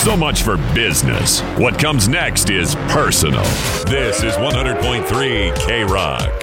So much for business. What comes next is personal. This is 100.3 K-Rock.